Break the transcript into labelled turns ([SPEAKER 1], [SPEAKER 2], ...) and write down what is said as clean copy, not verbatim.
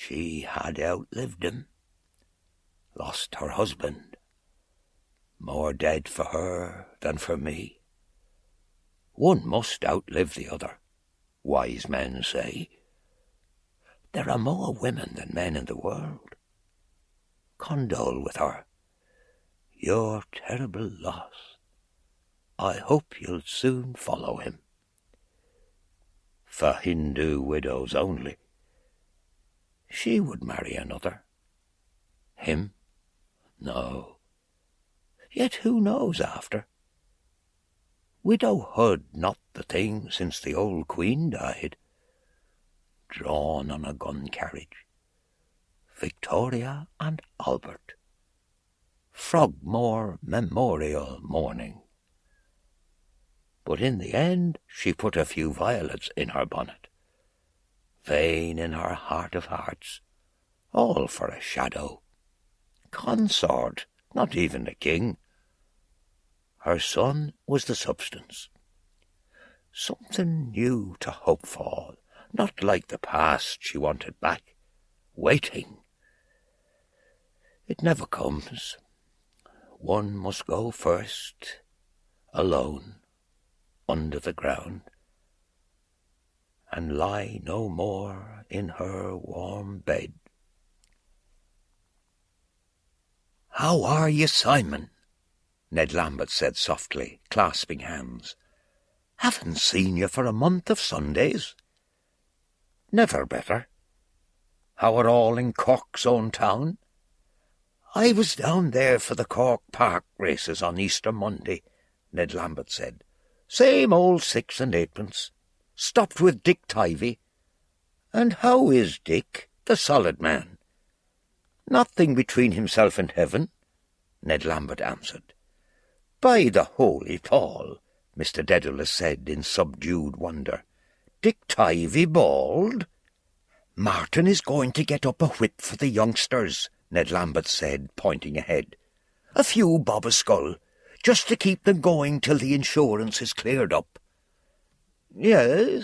[SPEAKER 1] She had outlived him, lost her husband, more dead for her than for me. One must outlive the other, wise men say. There are more women than men in the world. Condole with her. Your terrible loss. I hope you'll soon follow him. For Hindu widows only. She would marry another. Him? No. Yet who knows after? Widowhood not the thing since the old Queen died. Drawn on a gun carriage. Victoria and Albert. Frogmore memorial mourning. But in the end she put a few violets in her bonnet. Vain in her heart of hearts, all for a shadow. Consort, not even the king. Her son was the substance. Something new to hope for, not like the past she wanted back. Waiting. It never comes. One must go first, alone, under the ground, and lie no more in her warm bed. "How are you, Simon?" Ned Lambert said softly, clasping hands. "Haven't seen you for a month of Sundays." "Never better. How are all in Cork's own town?" "I was down there for the Cork Park races on Easter Monday," Ned Lambert said. "Same old 6 and 8pence. Stopped with Dick Tivey." "And how is Dick, the solid man?" "Nothing between himself and heaven," Ned Lambert answered. "By the Holy Paul," Mr. Dedalus said in subdued wonder. "Dick Tivey bald?" "Martin is going to get up a whip for the youngsters," Ned Lambert said, pointing ahead. "A few bob a skull, just to keep them going till the insurance is cleared up." "Yes,